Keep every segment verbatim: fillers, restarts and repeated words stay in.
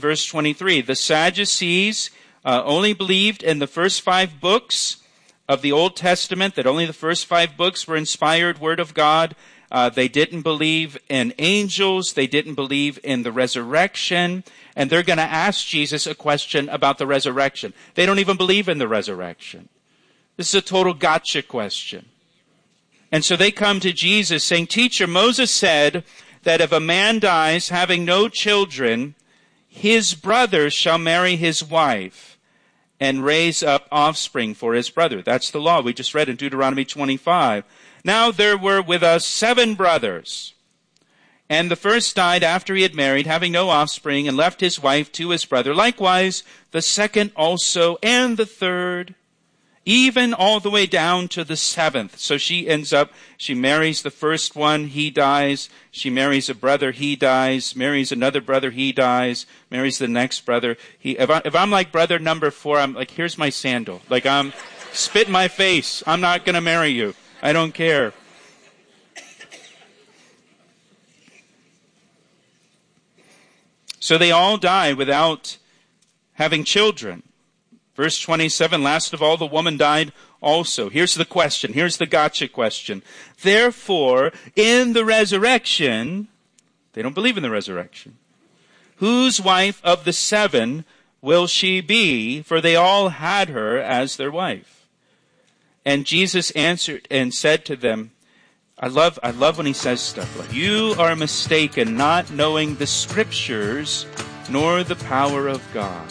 verse twenty-three. The Sadducees uh, only believed in the first five books of the Old Testament, that only the first five books were inspired word of God. Uh, they didn't believe in angels. They didn't believe in the resurrection. And they're going to ask Jesus a question about the resurrection. They don't even believe in the resurrection. This is a total gotcha question. And so they come to Jesus saying, Teacher, Moses said that if a man dies having no children, his brother shall marry his wife and raise up offspring for his brother. That's the law we just read in Deuteronomy twenty-five. Now there were with us seven brothers, and the first died after he had married, having no offspring, and left his wife to his brother. Likewise, the second also, and the third, even all the way down to the seventh. So she ends up, she marries the first one, he dies. She marries a brother, he dies. Marries another brother, he dies. Marries the next brother. He. If, I, if I'm like brother number four, I'm like, here's my sandal. Like, I'm, spit in my face. I'm not going to marry you. I don't care. So they all die without having children. Verse twenty-seven, last of all, the woman died also. Here's the question. Here's the gotcha question. Therefore, in the resurrection, they don't believe in the resurrection. Whose wife of the seven will she be? For they all had her as their wife. And Jesus answered and said to them, I love, I love when he says stuff like, you are mistaken, not knowing the scriptures nor the power of God.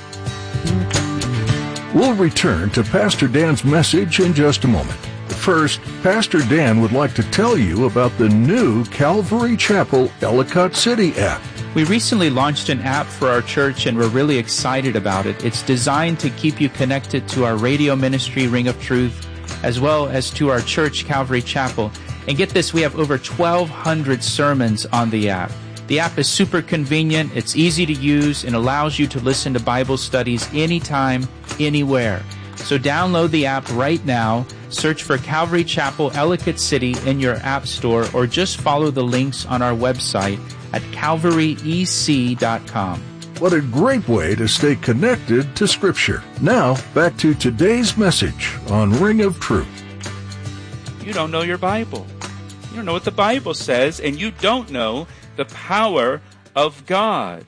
We'll return to Pastor Dan's message in just a moment. First, Pastor Dan would like to tell you about the new Calvary Chapel Ellicott City app. We recently launched an app for our church, and we're really excited about it. It's designed to keep you connected to our radio ministry, Ring of Truth, as well as to our church, Calvary Chapel. And get this, we have over twelve hundred sermons on the app. The app is super convenient, it's easy to use, and allows you to listen to Bible studies anytime, anywhere. So download the app right now, search for Calvary Chapel Ellicott City in your app store, or just follow the links on our website at calvary e c dot com. What a great way to stay connected to Scripture. Now, back to today's message on Ring of Truth. You don't know your Bible. You don't know what the Bible says, and you don't know the power of God.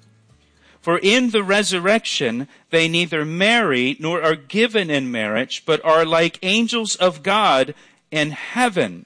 For in the resurrection, they neither marry nor are given in marriage, but are like angels of God in heaven.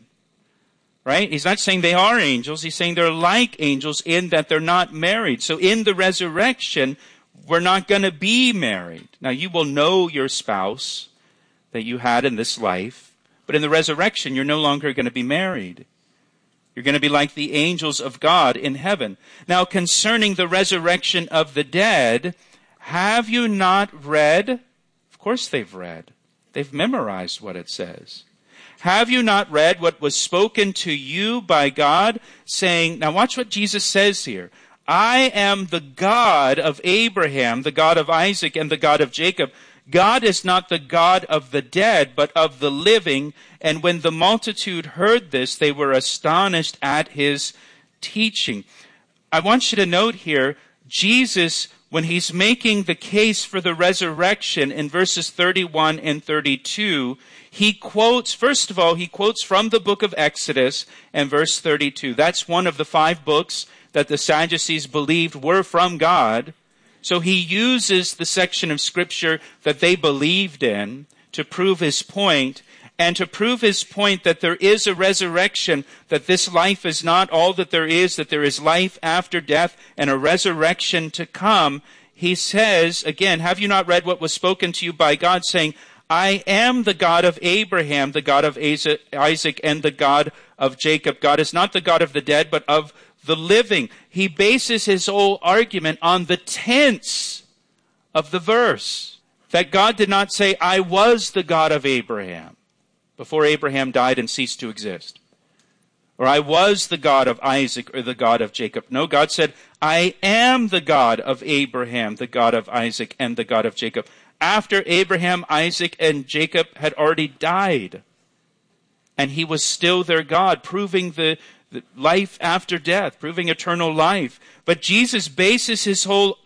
Right? He's not saying they are angels. He's saying they're like angels in that they're not married. So in the resurrection, we're not going to be married. Now, you will know your spouse that you had in this life, but in the resurrection, you're no longer going to be married. You're going to be like the angels of God in heaven. Now, concerning the resurrection of the dead, have you not read? Of course they've read. They've memorized what it says. Have you not read what was spoken to you by God, saying, now watch what Jesus says here. I am the God of Abraham, the God of Isaac, and the God of Jacob. God is not the God of the dead, but of the living. And when the multitude heard this, they were astonished at his teaching. I want you to note here, Jesus, when he's making the case for the resurrection in verses thirty-one and thirty-two, he quotes, first of all, he quotes from the book of Exodus and verse thirty-two. That's one of the five books that the Sadducees believed were from God. So he uses the section of Scripture that they believed in to prove his point, and to prove his point that there is a resurrection, that this life is not all that there is, that there is life after death and a resurrection to come. He says, again, have you not read what was spoken to you by God, saying, I am the God of Abraham, the God of Isaac, and the God of Jacob. God is not the God of the dead, but of the living. He bases his whole argument on the tense of the verse. That God did not say, I was the God of Abraham before Abraham died and ceased to exist. Or I was the God of Isaac or the God of Jacob. No, God said, I am the God of Abraham, the God of Isaac, and the God of Jacob. After Abraham, Isaac, and Jacob had already died. And he was still their God, proving the, the life after death, proving eternal life. But Jesus bases his whole